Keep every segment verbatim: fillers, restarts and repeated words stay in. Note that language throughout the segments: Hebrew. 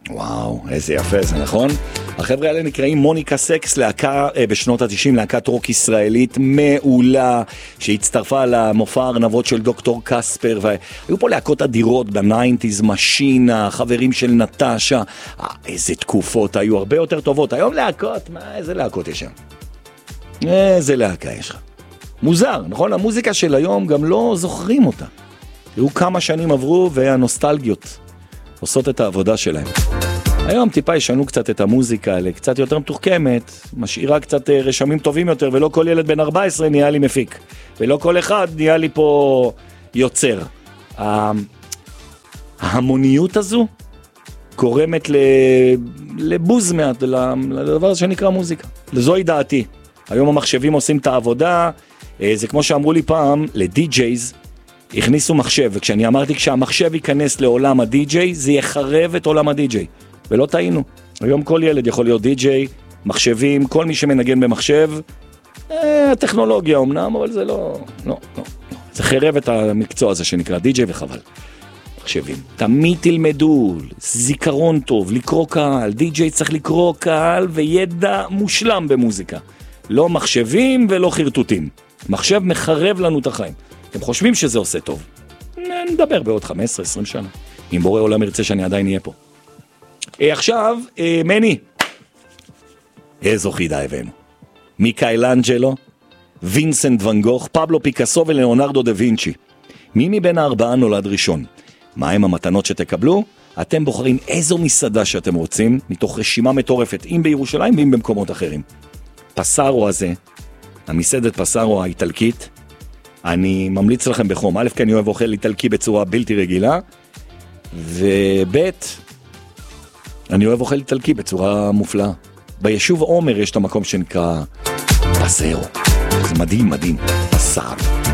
וואו, איזה יפה זה, נכון? החבר'ה האלה נקראים מוניקה סקס, להקה בשנות ה-תשעים, להקת רוק ישראלית מעולה, שהצטרפה למופע הארנבות של דוקטור קספר, והיו פה להקות אדירות ב-תשעים, משינה, חברים של נטשה, אה, איזה תקופות היו הרבה יותר טובות. היום להקות, מה, איזה להקות יש שם? איזה להקה יש לך? מוזר, נכון? המוזיקה של היום גם לא זוכרים אותה. תראו כמה שנים עברו והנוסטלגיות עושות את העבודה שלהם. היום טיפה ישנו קצת את המוזיקה, קצת יותר מתוחכמת, משאירה קצת רשמים טובים יותר, ולא כל ילד בן ארבע עשרה נהיה לי מפיק, ולא כל אחד נהיה לי פה יוצר. ההמוניות הזו גורמת לבוז מעט, לדבר שנקרא מוזיקה. לזוהי דעתי. היום המחשבים עושים את העבודה, זה כמו שאמרו לי פעם, לדי-ג'ייז, הכניסו מחשב, וכשאני אמרתי כשהמחשב ייכנס לעולם הדי-ג'יי, זה יחרב את עולם הדי-ג'יי. ולא טעינו. היום כל ילד יכול להיות די-ג'יי, מחשבים, כל מי שמנגן במחשב, אה, טכנולוגיה אומנם, אבל זה לא, לא, לא, לא. זה חרב את המקצוע הזה שנקרא די-ג'יי וחבל. מחשבים. תמיד תלמדו, זיכרון טוב, לקרוא קהל, די-ג'יי צריך לקרוא קהל וידע מושלם במוזיקה. לא מחשבים ולא חרטוטים. מחשב מחרב לנו את החיים. אתם חושבים שזה עושה טוב? נדבר בעוד חמש עשרה עשרים שנה. אם בורא עולם ירצה שאני עדיין אהיה פה. עכשיו, מני, איזו חידה הבאנו. מיכאלנג'לו, וינסנט ון גוך, פבלו פיקאסו ולאונרדו דה וינצ'י. מי מבין הארבעה נולד ראשון? מה הם המתנות שתקבלו? אתם בוחרים איזו מסעדה שאתם רוצים, מתוך רשימה מטורפת, אם בירושלים ואם במקומות אחרים. פסארו הזה, המסעדת פסארו האיטלקית, אני ממליץ לכם בחום. א', כי אני אוהב אוכל איטלקי בצורה בלתי רגילה, וב', אני אוהב אוכל איטלקי בצורה מופלאה. ביישוב עומר יש את המקום שנקרא פסארו. זה מדהים, מדהים. פסארו.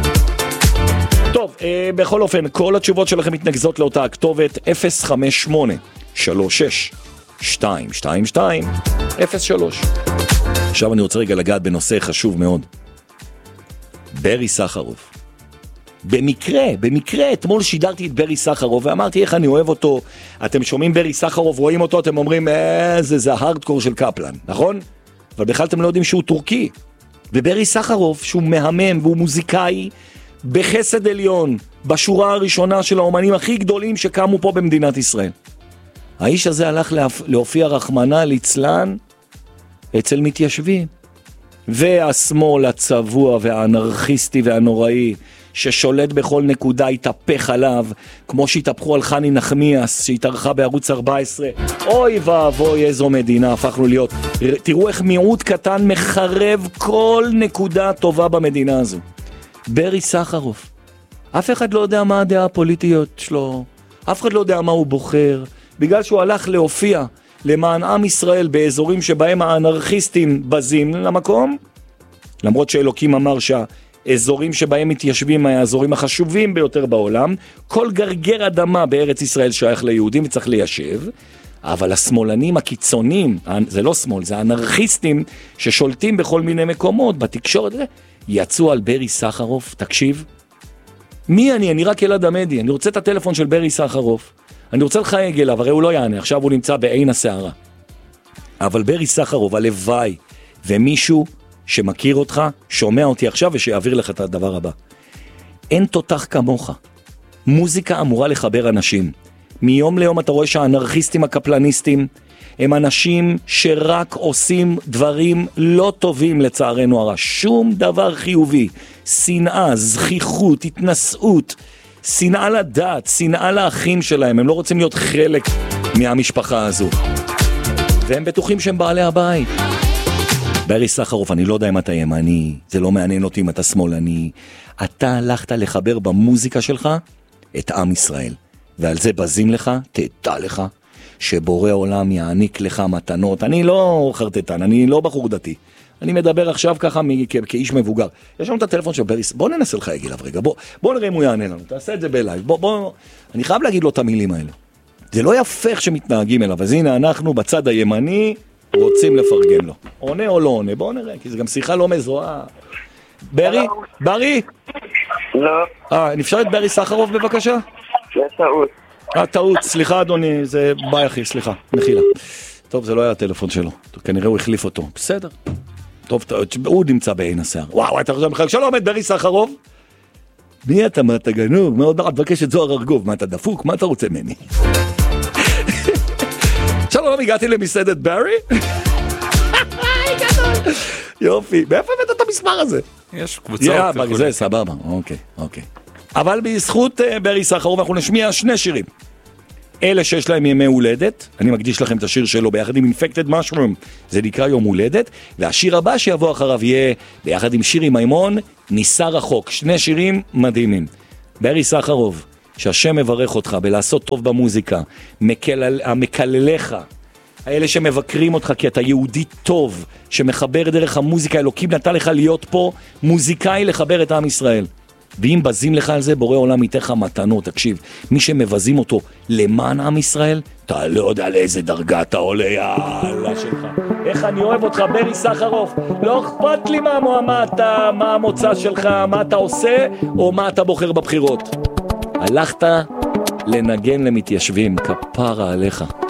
טוב, אה, בכל אופן, כל התשובות שלכם מתנגזות לאותה הכתובת אפס חמש שמונה שלוש שש שתיים שתיים שתיים אפס שלוש. עכשיו אני רוצה רגע לגעת בנושא חשוב מאוד. ברי סחרוף. במקרה, במקרה, אתמול שידרתי את ברי סחרוף ואמרתי איך אני אוהב אותו. אתם שומעים ברי סחרוף, רואים אותו, אתם אומרים, אה, זה, זה ההרדקור של קפלן, נכון? אבל בכלל אתם לא יודעים שהוא טורקי. וברי סחרוף, שהוא מהמם והוא מוזיקאי בחסד עליון, בשורה הראשונה של האומנים הכי גדולים שקמו פה במדינת ישראל. האיש הזה הלך להופיע רחמנא ליצלן אצל מתיישבים. והשמאל הצבוע והאנרכיסטי והנוראי ששולט בכל נקודה התהפך עליו, כמו שהתהפכו על חני נחמיאס שהתארחה בערוץ ארבע עשרה. אוי ואבוי איזו מדינה הפכנו להיות. תראו איך מיעוט קטן מחרב כל נקודה טובה במדינה הזו. ברי סחרוף, אף אחד לא יודע מה הדעה הפוליטיות שלו, אף אחד לא יודע מה הוא בוחר, בגלל שהוא הלך להופיע למען עם ישראל באזורים שבהם האנרכיסטים בזים למקום, למרות שאלוקים אמר שהאזורים שבהם מתיישבים האזורים החשובים ביותר בעולם, כל גרגר אדמה בארץ ישראל שייך ליהודים וצריך ליישב, אבל השמאלנים הקיצונים, זה לא שמאל, זה האנרכיסטים ששולטים בכל מיני מקומות, בתקשורת, יצאו על ברי סחרוף. תקשיב, מי אני? אני רק ילד עמדי, אני רוצה את הטלפון של ברי סחרוף, אני רוצה לחייג אליו, הרי הוא לא יענה, עכשיו הוא נמצא בעין הסערה. אבל ברי סחרוף, הלוואי, ומישהו שמכיר אותך, שומע אותי עכשיו ושיעביר לך את הדבר הבא. אין תותח כמוך. מוזיקה אמורה לחבר אנשים. מיום ליום אתה רואה שהאנרכיסטים הקפלניסטים הם אנשים שרק עושים דברים לא טובים לצערנו הרע. שום דבר חיובי. שנאה, זכיחות, התנשאות, שנאה לדת, שנאה לאחים שלהם. הם לא רוצים להיות חלק מהמשפחה הזו. והם בטוחים שהם בעלי הבית. ברי סחרוף, אני לא יודע אם אתה ימני, זה לא מעניין אותי אם אתה שמאלני. אתה הלכת לחבר במוזיקה שלך את עם ישראל. ועל זה בזים לך, תדע לך, שבורא עולם יעניק לך מתנות. אני לא חרטטן, אני לא בחור דתי. אני מדבר עכשיו ככה כ- כאיש מבוגר. יש לנו את הטלפון של ברי, בוא ננסה לך להגיד אליו רגע, בוא, בוא נראה אם הוא יענה לנו, תעשה את זה בלייב, בוא, בוא, אני חייב להגיד לו את המילים האלה. זה לא יפה איך שמתנהגים אליו, אז הנה אנחנו בצד הימני רוצים לפרגן לו. עונה או לא עונה, בוא נראה, כי זה גם שיחה לא מזוהה. ברי, ברי? לא. אה, נפשר את ברי סחרוף בבקשה? יש טעות. הטעות, סליחה אדוני, זה ביי אחי, סליחה, מחילה. טוב, זה לא היה הטלפון שלו, כנראה הוא החליף אותו, בסדר. טוב, הוא נמצא בעין השיער. וואו, אתה חושב בכלל, שלום, את ברי סחרוף. מי אתה, מה אתה גנוב? מאוד מעט, בקש את זוהר ארגוב, מה אתה דפוק? מה אתה רוצה ממני? שלום, הגעתי למסעדת ברי. יופי, מאיפה הבאת את המספר הזה? יש קבוצות. זה סבבה, אוקיי, אוקיי. אבל בזכות ברי סחרוף אנחנו נשמיע שני שירים. אלה שיש להם ימי הולדת, אני מקדיש לכם את השיר שלו ביחד עם Infected Mushroom, זה נקרא יום הולדת, והשיר הבא שיבוא אחריו יהיה ביחד עם שירי מימון, ניסה רחוק, שני שירים מדהימים. ברי סחרוף, שהשם מברך אותך בלעשות טוב במוזיקה, מקלל, המקלליך, האלה שמבקרים אותך כי אתה יהודי טוב, שמחבר דרך המוזיקה, אלוקים נתן לך להיות פה מוזיקאי לחבר את עם ישראל. ואם בזים לך על זה, בורא עולם ייתך מתנות, תקשיב, מי שמבזים אותו למען עם ישראל, אתה לא יודע לאיזה דרגה אתה עולה, יאללה שלך. איך אני אוהב אותך, ברי סחרוף, לא אכפת לי מה המועמד, מה המוצא שלך, מה אתה עושה, או מה אתה בוחר בבחירות. הלכת לנגן למתיישבים, כפרה עליך.